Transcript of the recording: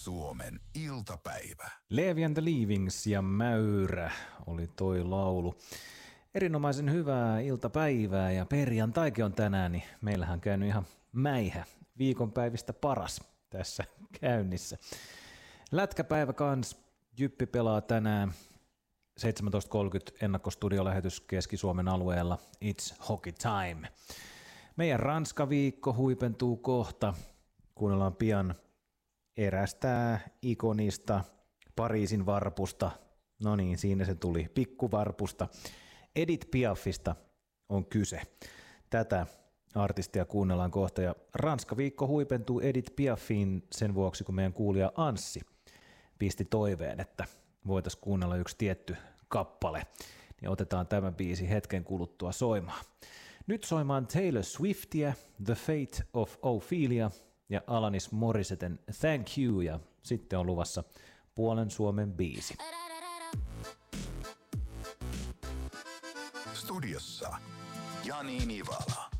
Suomen iltapäivä. Levi and the Leavings ja Mäyrä oli toi laulu. Erinomaisen hyvää iltapäivää ja perjantaikin on tänään, niin meillähän on käynyt ihan mäihä. Viikonpäivistä paras tässä käynnissä. Lätkäpäivä kans. Jyppi pelaa tänään 17.30 ennakkostudiolähetys Keski-Suomen alueella. It's hockey time. Meidän Ranska-viikko huipentuu kohta. Kuunnellaan pian erästä ikonista Pariisin varpusta. No niin, siinä se tuli. Pikkuvarpusta. Edith Piafista on kyse. Tätä artistia kuunnellaan kohta. Ja Ranska-viikko huipentuu Edith Piafiin sen vuoksi, kun meidän kuulija Anssi pisti toiveen, että voitaisiin kuunnella yksi tietty kappale. Niin otetaan tämä biisi hetken kuluttua soimaan. Nyt soimaan Taylor Swiftia, The Fate of Ophelia ja Alanis Morisseten Thank You, ja sitten on luvassa puolen Suomen biisi. Studiossa Jani Nivala.